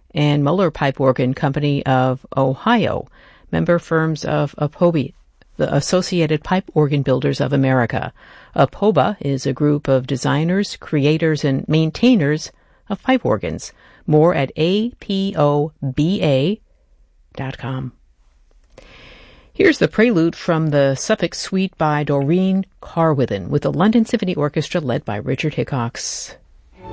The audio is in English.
and Muller Pipe Organ Company of Ohio, member firms of APOBA, the Associated Pipe Organ Builders of America. APOBA is a group of designers, creators, and maintainers of pipe organs. More at apoba.com. Here's the prelude from the Suffolk Suite by Doreen Carwithen with the London Symphony Orchestra led by Richard Hickox.